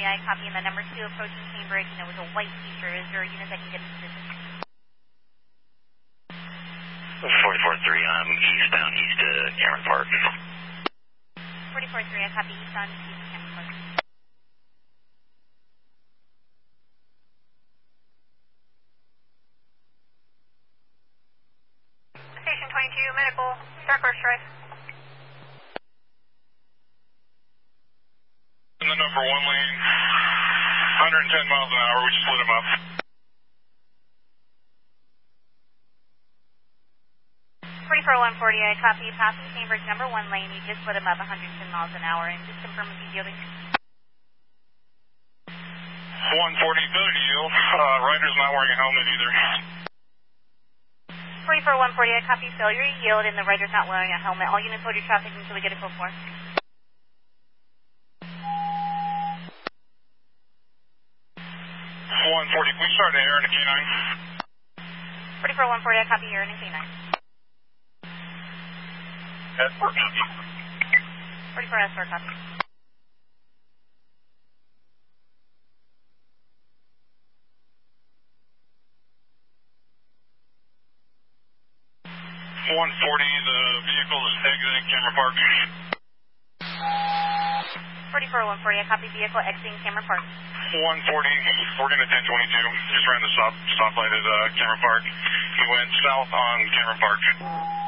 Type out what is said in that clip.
I copy, and the number 2 approaching Cambridge, and it was a white t-shirt. Is there a unit that can get in position? 44-3, I'm eastbound, east to Cameron Park. 44-3, I copy, eastbound, east to Cameron Park. Station 22, medical, dark horse drive. In the number 1 lane, 110 miles an hour, we just split him up. 44-140, I copy, passing Cambridge, number 1 lane, you just split him up 110 miles an hour, and just confirm if he's yielding. 140, failure to yield, rider's not wearing a helmet either. 44-140, I copy, failure to yield, and the rider's not wearing a helmet. All units hold your traffic until we get a code 4. 140, please start an air and a K9. 44-140, I copy, air and a K9. Escort. 44 escort, copy. 140, the vehicle is exiting Cameron Park. 44-140, I copy, vehicle exiting Cameron Park. 140, we're going to 1022, just ran the stoplight at Cameron Park. He went south on Cameron Park.